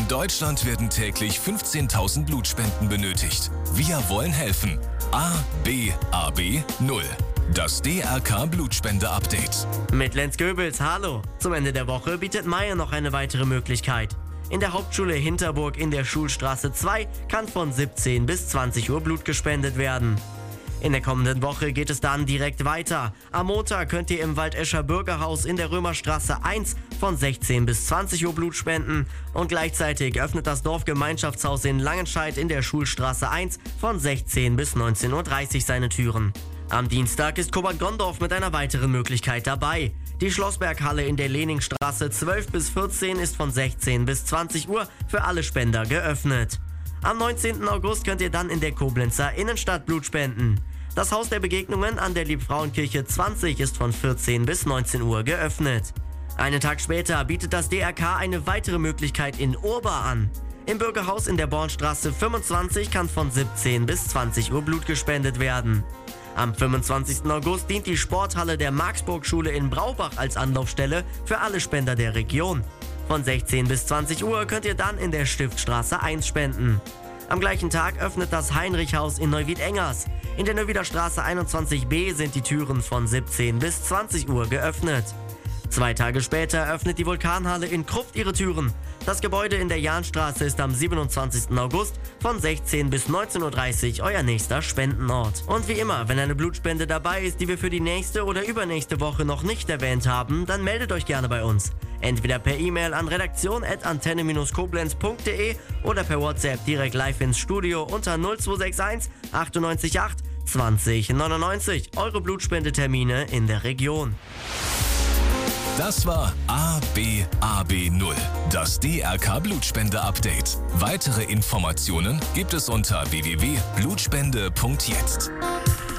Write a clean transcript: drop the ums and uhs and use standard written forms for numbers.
Deutschland werden täglich 15.000 Blutspenden benötigt. Wir wollen helfen. ABAB 0. Das DRK Blutspende-Update. Mit Lenz Goebels, hallo. Zum Ende der Woche bietet Meier noch eine weitere Möglichkeit. In der Hauptschule Hinterburg in der Schulstraße 2 kann von 17 bis 20 Uhr Blut gespendet werden. In der kommenden Woche geht es dann direkt weiter. Am Montag könnt ihr im Waldescher Bürgerhaus in der Römerstraße 1 von 16 bis 20 Uhr Blut spenden. Und gleichzeitig öffnet das Dorfgemeinschaftshaus in Langenscheidt in der Schulstraße 1 von 16 bis 19.30 Uhr seine Türen. Am Dienstag ist Kobert-Gondorf mit einer weiteren Möglichkeit dabei. Die Schlossberghalle in der Leningstraße 12 bis 14 ist von 16 bis 20 Uhr für alle Spender geöffnet. Am 19. August könnt ihr dann in der Koblenzer Innenstadt Blut spenden. Das Haus der Begegnungen an der Liebfrauenkirche 20 ist von 14 bis 19 Uhr geöffnet. Einen Tag später bietet das DRK eine weitere Möglichkeit in Urba an. Im Bürgerhaus in der Bornstraße 25 kann von 17 bis 20 Uhr Blut gespendet werden. Am 25. August dient die Sporthalle der Marksburg-Schule in Braubach als Anlaufstelle für alle Spender der Region. Von 16 bis 20 Uhr könnt ihr dann in der Stiftstraße 1 spenden. Am gleichen Tag öffnet das Heinrichhaus in Neuwied-Engers. In der Neuwieder Straße 21b sind die Türen von 17 bis 20 Uhr geöffnet. 2 Tage später öffnet die Vulkanhalle in Krufft ihre Türen. Das Gebäude in der Jahnstraße ist am 27. August von 16 bis 19.30 Uhr euer nächster Spendenort. Und wie immer, wenn eine Blutspende dabei ist, die wir für die nächste oder übernächste Woche noch nicht erwähnt haben, dann meldet euch gerne bei uns. Entweder per E-Mail an redaktion@antenne-koblenz.de oder per WhatsApp direkt live ins Studio unter 0261 98 8 20 99. Eure Blutspendetermine in der Region. Das war ABAB 0, das DRK Blutspende-Update. Weitere Informationen gibt es unter www.blutspende.jetzt.